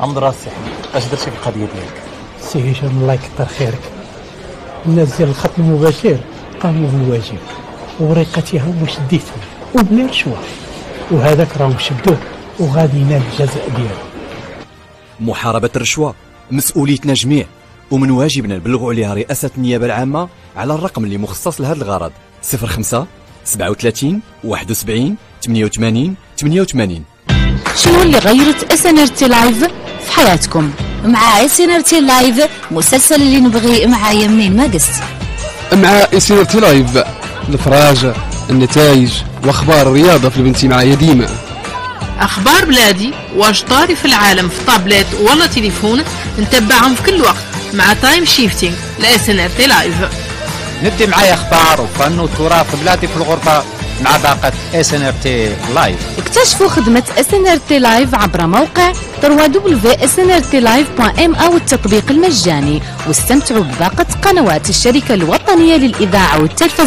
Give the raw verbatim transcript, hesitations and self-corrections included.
عمد راسي اش درتي في القضيه ديالك؟ سي هشام الله يكثر خيرك، الناس ديال الخط المباشر قاموا بالواجب ووريقتها هما شديتهم وبلا رشوه، وهذاك راهم شدوه وغادي ينال الجزاء ديالو. محاربة الرشوة مسؤوليتنا جميع، ومن واجبنا نبلغوا عليها رئاسة النيابة العامة على الرقم اللي مخصص لهذا الغرض صفر خمسة سبعة وثلاثين واحد وسبعين ثمانية وثمانين ثمانية وثمانين. شنو اللي غيرت اس ان ار تي لايف في حياتكم؟ مع اس ان ار تي لايف مسلسل اللي نبغي معايا منين ما قست. مع اس ان ار تي لايف الافراج، النتائج واخبار الرياضه في البنتي معايا ديما. اخبار بلادي واش طاري في العالم في طابلت ولا تليفون نتبعهم في كل وقت مع تايم شيفتينج لاس ان ار تي لايف. ندي معايا اخبار وفن وتراث بلادي في الغربه مع باقة اس ان ار تي لايف. اكتشفوا خدمة اس ان ار تي لايف عبر موقع دبليو دبليو دبليو دوت اس ان ار تي لايف دوت ام او التطبيق المجاني، واستمتعوا بباقة قنوات الشركة الوطنية للإذاعة والتلفزيون.